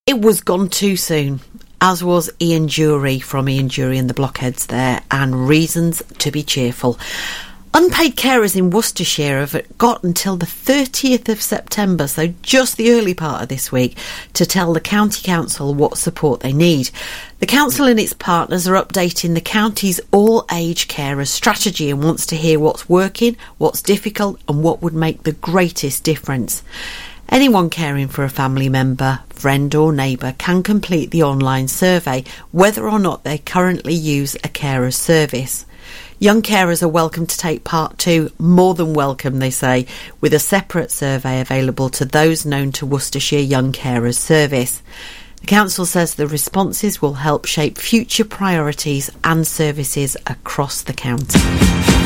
It was gone too soon, as was Ian Jury from Ian Jury and the Blockheads there, and reasons to be cheerful. Unpaid carers in Worcestershire have got until the 30th of September, so just the early part of this week, to tell the County Council what support they need. The council and its partners are updating the county's all-age carers strategy and wants to hear what's working, what's difficult and what would make the greatest difference. Anyone caring for a family member, friend or neighbour can complete the online survey whether or not they currently use a carer's service. Young carers are welcome to take part too, more than welcome they say, with a separate survey available to those known to Worcestershire Young Carers Service. The council says the responses will help shape future priorities and services across the county.